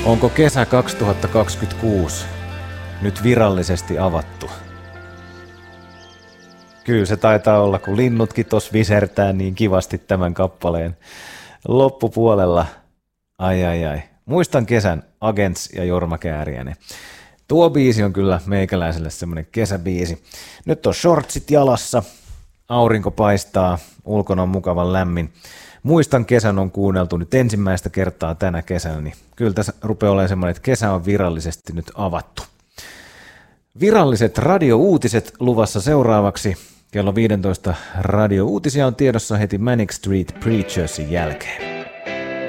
Onko kesä 2026 nyt virallisesti avattu? Kyllä se taitaa olla, kun linnutkin tuossa visertää niin kivasti tämän kappaleen loppupuolella. Ai. Muistan kesän Agents ja Jorma Kääriäinen. Tuo biisi on kyllä meikäläiselle semmoinen kesäbiisi. Nyt on shortsit jalassa, aurinko paistaa, ulkona on mukavan lämmin. Muistan kesän on kuunneltu nyt ensimmäistä kertaa tänä kesänä, niin kyllä tässä rupeaa olemaan semmoinen, että kesä on virallisesti nyt avattu. Viralliset radiouutiset luvassa seuraavaksi. Kello 15 radiouutisia on tiedossa heti Manic Street Preachersin jälkeen.